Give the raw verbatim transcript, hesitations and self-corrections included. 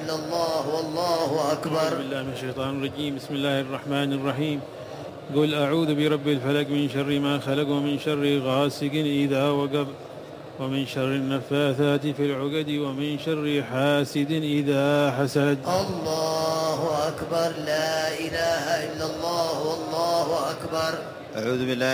إلا الله والله أكبر. أعوذ بالله من الشيطان الرجيم. بسم الله الرحمن الرحيم. قل أعوذ برب الفلق من شر ما خلق ومن شر غاسق إذا وقب ومن شر النفاثات في العقد ومن شر حاسد إذا حسد. الله أكبر. لا إله إلا الله والله أكبر. أعوذ بالله